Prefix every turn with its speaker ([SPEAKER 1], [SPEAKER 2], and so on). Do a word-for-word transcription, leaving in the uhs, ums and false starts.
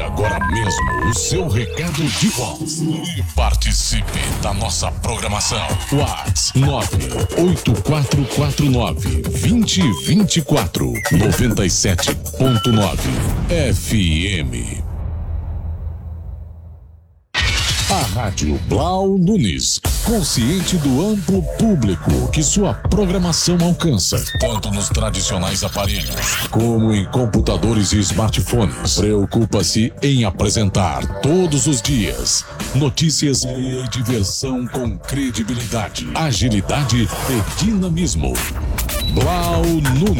[SPEAKER 1] agora mesmo o seu recado de voz e participe da nossa programação. WhatsApp nove oito quatro quatro nove, dois zero dois quatro, noventa e sete ponto nove F M. A Rádio Blau Nunes, consciente do amplo público que sua programação alcança, tanto nos tradicionais aparelhos como em computadores e smartphones. Preocupa-se em apresentar todos os dias notícias e diversão com credibilidade, agilidade e dinamismo. Blau Nunes.